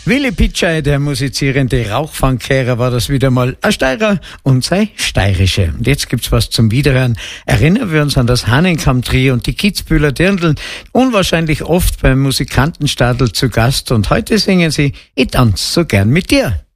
Willi Pitschei, der musizierende Rauchfangkehrer, war das wieder mal ein Steirer und sei Steirische. Und jetzt gibt's was zum Wiederhören. Erinnern wir uns an das Hahnenkamm-Trio und die Kitzbühler Dirndl, unwahrscheinlich oft beim Musikantenstadel zu Gast. Und heute singen sie Ich tanz so gern mit dir.